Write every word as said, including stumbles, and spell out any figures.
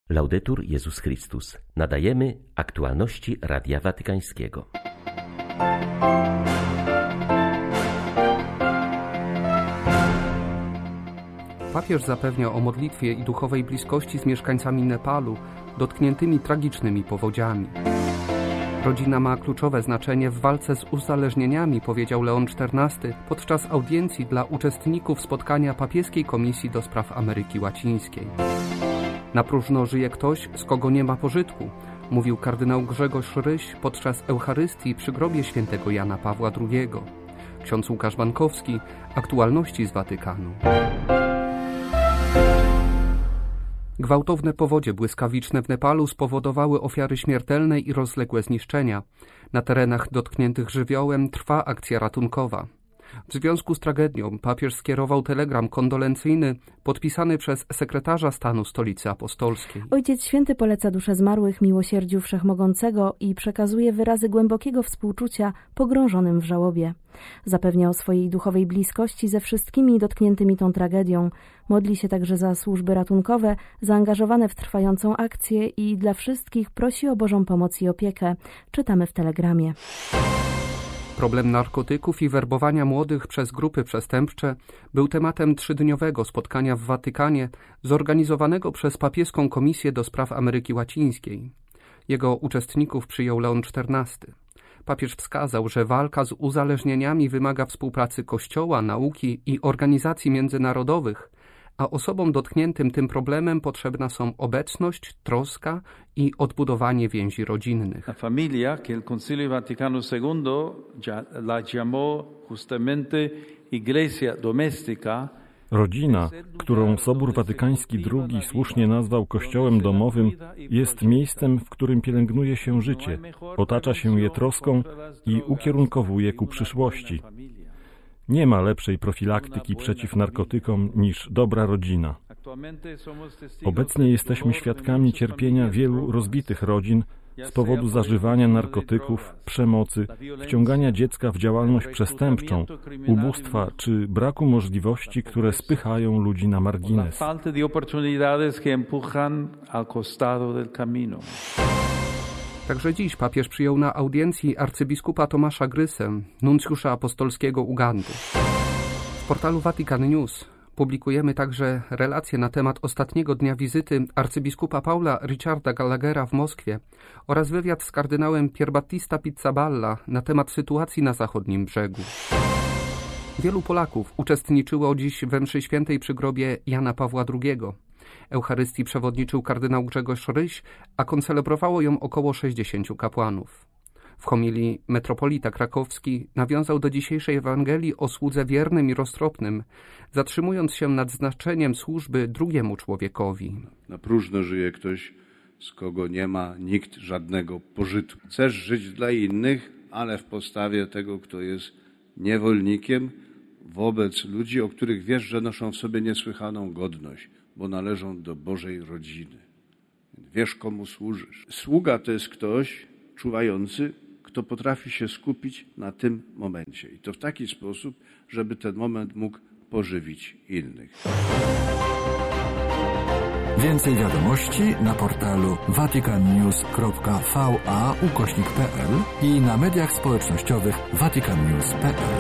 Laudetur Jezus Chrystus. Nadajemy aktualności Radia Watykańskiego. Papież zapewnia o modlitwie i duchowej bliskości z mieszkańcami Nepalu, dotkniętymi tragicznymi powodziami. Rodzina ma kluczowe znaczenie w walce z uzależnieniami, powiedział Leon czternasty podczas audiencji dla uczestników spotkania Papieskiej Komisji do Spraw Ameryki Łacińskiej. Na próżno żyje ktoś, z kogo nie ma pożytku, mówił kardynał Grzegorz Ryś podczas Eucharystii przy grobie świętego Jana Pawła drugiego. Ksiądz Łukasz Bankowski, aktualności z Watykanu. Gwałtowne powodzie błyskawiczne w Nepalu spowodowały ofiary śmiertelne i rozległe zniszczenia. Na terenach dotkniętych żywiołem trwa akcja ratunkowa. W związku z tragedią papież skierował telegram kondolencyjny podpisany przez sekretarza stanu Stolicy Apostolskiej. Ojciec Święty poleca duszę zmarłych miłosierdziu Wszechmogącego i przekazuje wyrazy głębokiego współczucia pogrążonym w żałobie. Zapewnia o swojej duchowej bliskości ze wszystkimi dotkniętymi tą tragedią. Modli się także za służby ratunkowe zaangażowane w trwającą akcję i dla wszystkich prosi o Bożą pomoc i opiekę. Czytamy w telegramie. Problem narkotyków i werbowania młodych przez grupy przestępcze był tematem trzydniowego spotkania w Watykanie zorganizowanego przez Papieską Komisję do Spraw Ameryki Łacińskiej. Jego uczestników przyjął Leon czternasty. Papież wskazał, że walka z uzależnieniami wymaga współpracy Kościoła, nauki i organizacji międzynarodowych, a osobom dotkniętym tym problemem potrzebna są obecność, troska i odbudowanie więzi rodzinnych. La familia, que el Concilio Vaticano segundo la llamó justamente Iglesia doméstica. Rodzina, którą Sobór Watykański drugi słusznie nazwał Kościołem domowym, jest miejscem, w którym pielęgnuje się życie, otacza się je troską i ukierunkowuje ku przyszłości. Nie ma lepszej profilaktyki przeciw narkotykom niż dobra rodzina. Obecnie jesteśmy świadkami cierpienia wielu rozbitych rodzin z powodu zażywania narkotyków, przemocy, wciągania dziecka w działalność przestępczą, ubóstwa czy braku możliwości, które spychają ludzi na margines. Także dziś papież przyjął na audiencji arcybiskupa Tomasza Grysę, nuncjusza apostolskiego Ugandy. W portalu Vatican News publikujemy także relacje na temat ostatniego dnia wizyty arcybiskupa Paula Richarda Gallaghera w Moskwie oraz wywiad z kardynałem Pierbattista Pizzaballa na temat sytuacji na zachodnim brzegu. Wielu Polaków uczestniczyło dziś we mszy świętej przy grobie Jana Pawła drugiego. Eucharystii przewodniczył kardynał Grzegorz Ryś, a koncelebrowało ją około sześćdziesięciu kapłanów. W homilii metropolita krakowski nawiązał do dzisiejszej Ewangelii o słudze wiernym i roztropnym, zatrzymując się nad znaczeniem służby drugiemu człowiekowi. Na próżno żyje ktoś, z kogo nie ma nikt żadnego pożytku. Chcesz żyć dla innych, ale w postawie tego, kto jest niewolnikiem wobec ludzi, o których wiesz, że noszą w sobie niesłychaną godność, bo należą do Bożej rodziny. Wiesz, komu służysz. Sługa to jest ktoś czuwający, kto potrafi się skupić na tym momencie. I to w taki sposób, żeby ten moment mógł pożywić innych. Więcej wiadomości na portalu vaticannews kropka va ukośnik kropka pl i na mediach społecznościowych vaticannews kropka pl.